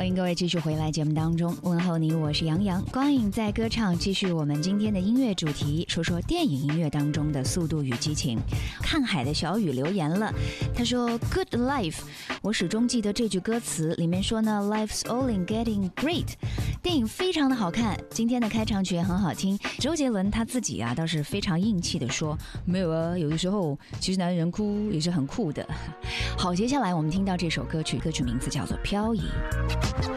欢迎各位继续回来节目当中，问候你，我是杨洋。光影在歌唱，继续我们今天的音乐主题，说说电影音乐当中的速度与激情。看海的小雨留言了，他说 Good life， 我始终记得这句歌词，里面说呢 Life's all in getting great。 电影非常的好看，今天的开场曲也很好听。周杰伦他自己啊倒是非常硬气的说，没有啊，有的时候其实男人哭也是很酷的。好，接下来我们听到这首歌曲，歌曲名字叫做《漂移》。